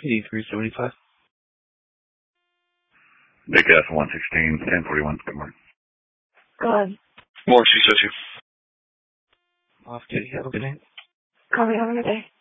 8375. Big F 116, 1041. Good morning. Go ahead. Morning, Chief. Off duty. Have a good night. Call me. Have a good day.